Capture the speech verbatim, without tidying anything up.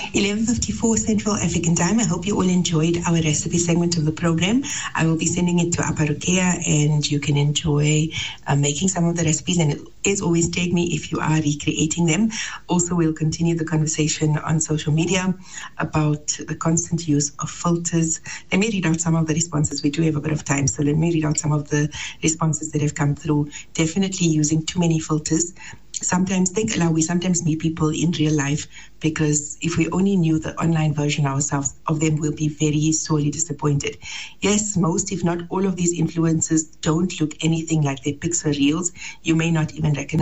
eleven fifty-four Central African Time. I hope you all enjoyed our recipe segment of the program. I will be sending it to Aparukia, and you can enjoy uh, making some of the recipes. And as always, tag me if you are recreating them. Also, we'll continue the conversation on social media about the constant use of filters. Let me read out some of the responses. We do have a bit of time, so let me read out some of the responses that have come through. Definitely using too many filters. Sometimes think aloud, we sometimes meet people in real life, because if we only knew the online version ourselves of them, we'll be very sorely disappointed. Yes, most, if not all of these influencers don't look anything like their Pixar reels. You may not even recognize